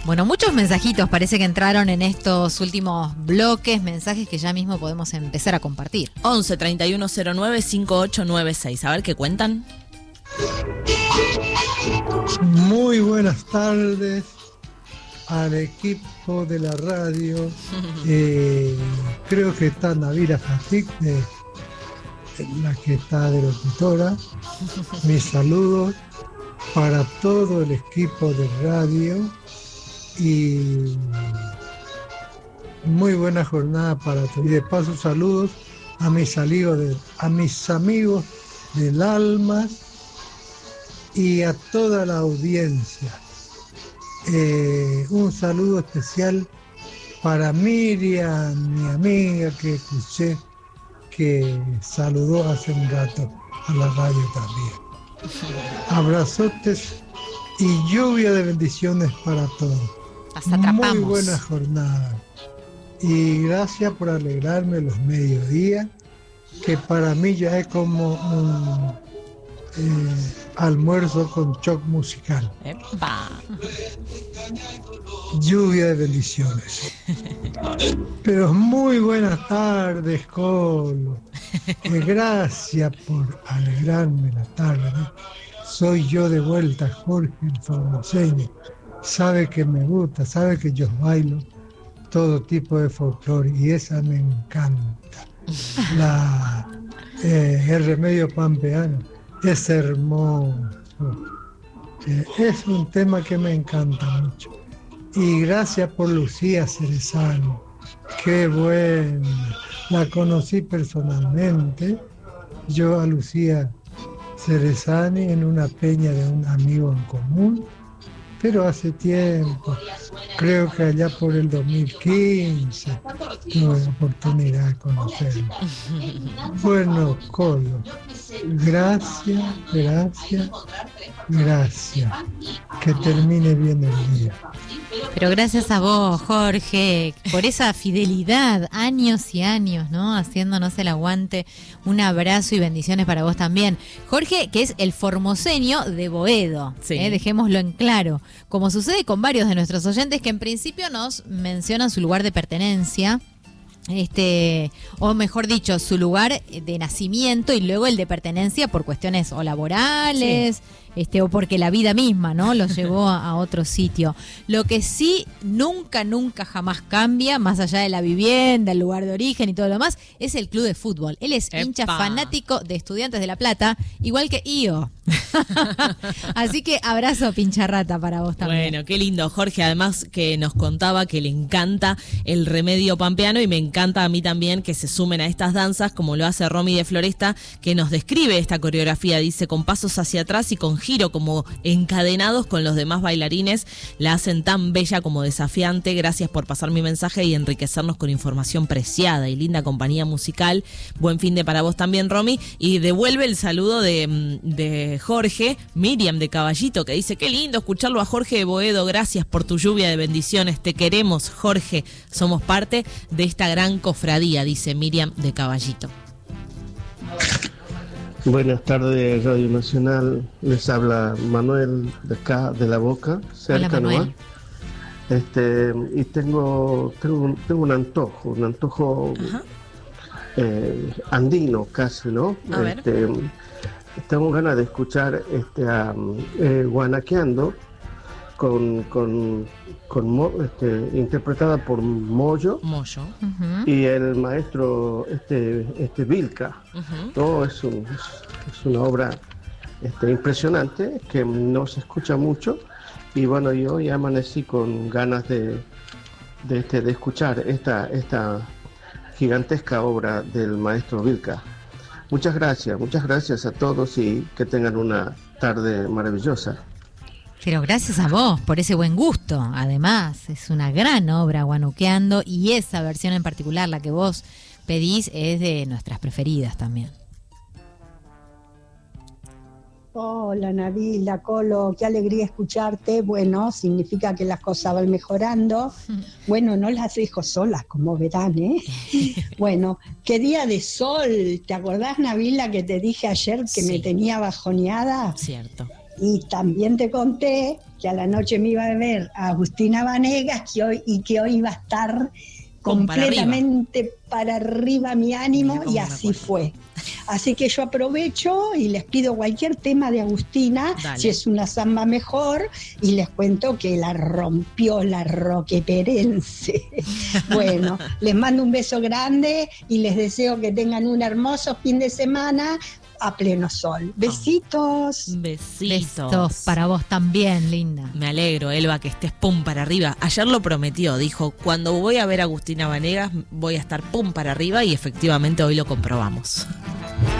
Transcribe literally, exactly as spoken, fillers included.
Bueno, muchos mensajitos parece que entraron en estos últimos bloques, mensajes que ya mismo podemos empezar a compartir. once treinta y uno cero nueve cincuenta y ocho noventa y seis. A ver qué cuentan. Muy buenas tardes al equipo de la radio. Eh, creo que está Nabila Fatik, de, la que está de locutora. Mis saludos para todo el equipo de radio y muy buena jornada para todos. Y de paso saludos a mis amigos, de, a mis amigos del alma y a toda la audiencia. Eh, un saludo especial para Miriam, mi amiga que escuché que saludó hace un rato a la radio también. Abrazotes y lluvia de bendiciones para todos. Las atrapamos. Muy buena jornada. Y gracias por alegrarme los mediodías, que para mí ya es como un eh, almuerzo con shock musical. ¡Epa! Lluvia de bendiciones. Pero muy buenas tardes, Colo. Eh, gracias por alegrarme la tarde. Soy yo de vuelta, Jorge el Formoseño. Sabe que me gusta, sabe que yo bailo todo tipo de folclore y esa me encanta. La, eh, el remedio pampeano es hermoso. Eh, es un tema que me encanta mucho. Y gracias por Lucía Cerezano. Qué buena. La conocí personalmente. Yo a Lucía Cerezani en una peña de un amigo en común, pero hace tiempo, creo que allá por el dos mil quince, tuve la oportunidad de conocerlo. Bueno, Colo, gracias, gracias, gracias. Que termine bien el día. Pero gracias a vos, Jorge, por esa fidelidad, años y años, ¿no? Haciéndonos el aguante. Un abrazo y bendiciones para vos también. Jorge, que es el formoseño de Boedo, sí. ¿eh? Dejémoslo en claro. Como sucede con varios de nuestros oyentes que en principio nos mencionan su lugar de pertenencia, este, o mejor dicho, su lugar de nacimiento y luego el de pertenencia por cuestiones o laborales, sí. Este, o porque la vida misma, ¿no? Los llevó a, a otro sitio. Lo que sí nunca, nunca, jamás cambia, más allá de la vivienda, el lugar de origen y todo lo demás, es el club de fútbol. Él es ¡epa! Hincha fanático de Estudiantes de La Plata, igual que Io. Así que abrazo pincharrata para vos también. Bueno, qué lindo, Jorge. Además que nos contaba que le encanta el remedio pampeano y me encanta a mí también que se sumen a estas danzas, como lo hace Romy de Floresta, que nos describe esta coreografía. Dice, con pasos hacia atrás y con giro, como encadenados con los demás bailarines, la hacen tan bella como desafiante. Gracias por pasar mi mensaje y enriquecernos con información preciada y linda compañía musical. Buen fin de para vos también, Romy. Y devuelve el saludo de, de Jorge, Miriam de Caballito, que dice, qué lindo escucharlo a Jorge de Boedo. Gracias por tu lluvia de bendiciones. Te queremos, Jorge. Somos parte de esta gran cofradía, dice Miriam de Caballito. Buenas tardes, Radio Nacional. Les habla Manuel de acá, de La Boca, cerca nomás. Este, y tengo, tengo, un, tengo un antojo, un antojo eh, andino casi, ¿no? A este, ver. Tengo ganas de escuchar este, um, eh, Guanaqueando con, con, con Mo, este, interpretada por Moyo, Moyo. Uh-huh. Y el maestro este, este Vilca. Uh-huh. Todo es, un, es una obra este, impresionante que no se escucha mucho y bueno, yo hoy amanecí con ganas de, de, este, de escuchar esta, esta gigantesca obra del maestro Vilca. Muchas gracias, muchas gracias a todos y que tengan una tarde maravillosa. Pero gracias a vos por ese buen gusto. Además, es una gran obra, Guanaqueando, y esa versión en particular, la que vos pedís, es de nuestras preferidas también. Hola, Nabila, Colo, qué alegría escucharte. Bueno, significa que las cosas van mejorando. Bueno, no las dejo solas, como verán, ¿eh? Bueno, qué día de sol. ¿Te acordás, Nabila, que te dije ayer que sí. me tenía bajoneada? Cierto. Y también te conté que a la noche me iba a ver a Agustina Vanegas que hoy, y que hoy iba a estar completamente para arriba, para arriba mi ánimo, y así fue. Así que yo aprovecho y les pido cualquier tema de Agustina, Dale. Si es una samba mejor, y les cuento que la rompió la roqueperense. Bueno, les mando un beso grande y les deseo que tengan un hermoso fin de semana a pleno sol. Besitos. Oh, besitos. Besos para vos también, linda. Me alegro, Elba, que estés pum para arriba. Ayer lo prometió, dijo, cuando voy a ver a Agustina Vanegas voy a estar pum para arriba, y efectivamente hoy lo comprobamos.